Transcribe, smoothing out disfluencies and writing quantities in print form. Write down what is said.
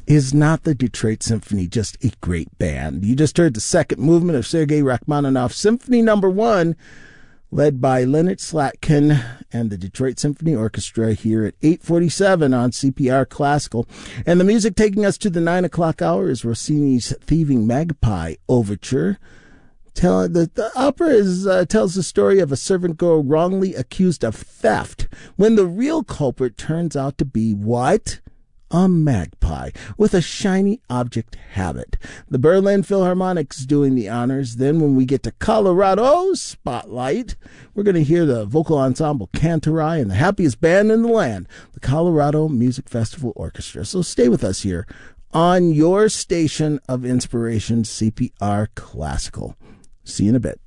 Is not the Detroit Symphony just a great band? You just heard the second movement of Sergei Rachmaninoff's Symphony No. 1, led by Leonard Slatkin and the Detroit Symphony Orchestra here at 8:47 on CPR Classical. And the music taking us to the 9 o'clock hour is Rossini's Thieving Magpie Overture. The opera tells the story of a servant girl wrongly accused of theft when the real culprit turns out to be what? A magpie with a shiny object habit. The Berlin Philharmonic's doing the honors. Then when we get to Colorado's spotlight, we're going to hear the vocal ensemble Cantorai and the happiest band in the land, the Colorado Music Festival Orchestra. So stay with us here on your station of inspiration, CPR Classical. See you in a bit.